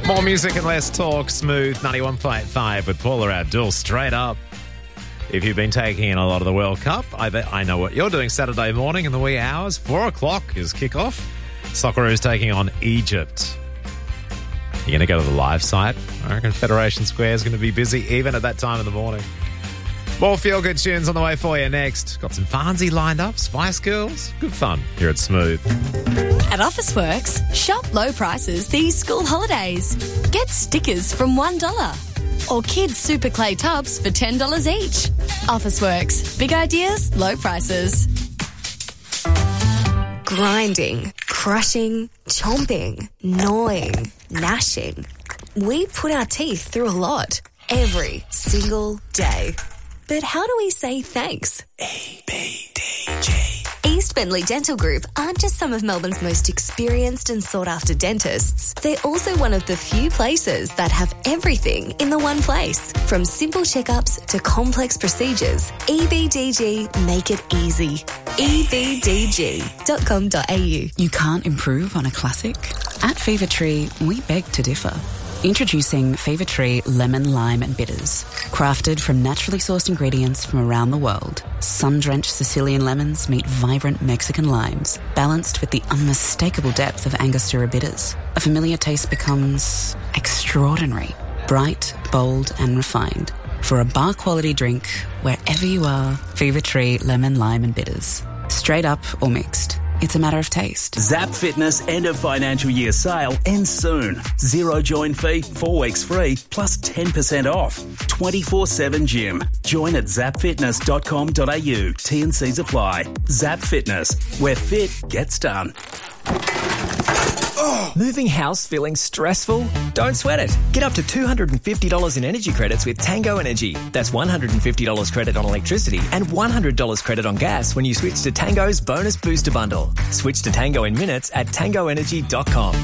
More music and less talk. Smooth 91.5 with Paula Abdul. Straight up. If you've been taking in a lot of the World Cup, I know what you're doing Saturday morning in the wee hours. 4 o'clock is kickoff. Socceroos taking on Egypt. You're going to go to the live site. I reckon Federation Square is going to be busy even at that time of the morning. More feel-good tunes on the way for you next. Got some Farnsey lined up, Spice Girls. Good fun here at Smooth. At Officeworks, shop low prices these school holidays. Get stickers from $1 or kids' super clay tubs for $10 each. Officeworks, big ideas, low prices. Grinding, crushing, chomping, gnawing, gnashing. We put our teeth through a lot every single day. But how do we say thanks? EBDG. East Bentley Dental Group aren't just some of Melbourne's most experienced and sought-after dentists. They're also one of the few places that have everything in the one place. From simple checkups to complex procedures, EBDG make it easy. ebdg.com.au. You can't improve on a classic? At Fever Tree, we beg to differ. Introducing Fever Tree Lemon, Lime and Bitters. Crafted from naturally sourced ingredients from around the world, sun-drenched Sicilian lemons meet vibrant Mexican limes, balanced with the unmistakable depth of Angostura bitters. A familiar taste becomes extraordinary, bright, bold and refined. For a bar-quality drink, wherever you are, Fever Tree Lemon, Lime and Bitters. Straight up or mixed. It's a matter of taste. Zap Fitness end of financial year sale ends soon. 0 join fee, 4 weeks free, plus 10% off. 24/7 gym. Join at zapfitness.com.au. T&Cs apply. Zap Fitness, where fit gets done. Moving house feeling stressful? Don't sweat it. Get up to $250 in energy credits with Tango Energy. That's $150 credit on electricity and $100 credit on gas when you switch to Tango's Bonus Booster Bundle. Switch to Tango in minutes at tangoenergy.com.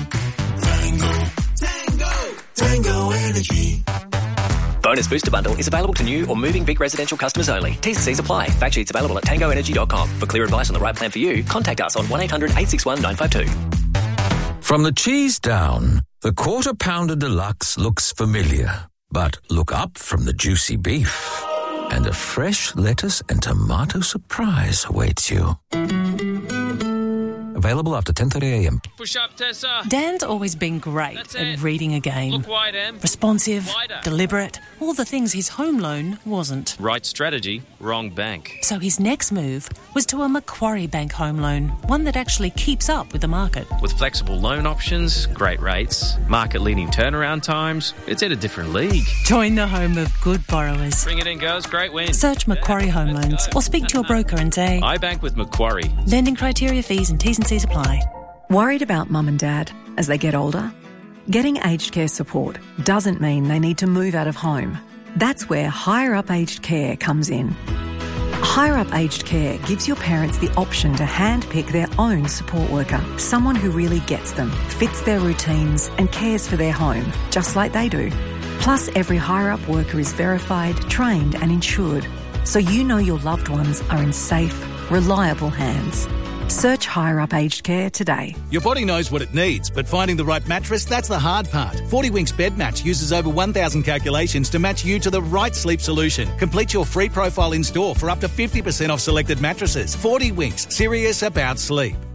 Tango Energy. Bonus Booster Bundle is available to new or moving Vic residential customers only. T's and C's apply. Fact sheets available at tangoenergy.com. For clear advice on the right plan for you, contact us on 1-800-861-952. From the cheese down, the Quarter Pounder Deluxe looks familiar. But look up from the juicy beef, and a fresh lettuce and tomato surprise awaits you. Available after 10:30 a.m. Push up, Tessa. Dan's always been great at reading a game. Look wide, Em. Responsive, Wider. deliberate, all the things his home loan wasn't. Right strategy, wrong bank. So his next move was to a Macquarie Bank home loan, one that actually keeps up with the market. With flexible loan options, great rates, market-leading turnaround times, it's in a different league. Join the home of good borrowers. Bring it in, girls. Great win. Search Macquarie Home Loans or speak to your broker and say, I bank with Macquarie. lending criteria, fees and T's and C's apply. Worried about mum and dad as they get older? Getting aged care support doesn't mean they need to move out of home. That's where Higher Up Aged Care comes in. Higher Up Aged Care gives your parents the option to handpick their own support worker, someone who really gets them, fits their routines and cares for their home, just like they do. Plus, every Higher Up worker is verified, trained and insured, so you know your loved ones are in safe, reliable hands. Search Higher Up Aged Care today. Your body knows what it needs, but finding the right mattress, that's the hard part. 40 Winks Bed Match uses over 1,000 calculations to match you to the right sleep solution. Complete your free profile in store for up to 50% off selected mattresses. 40 Winks, serious about sleep.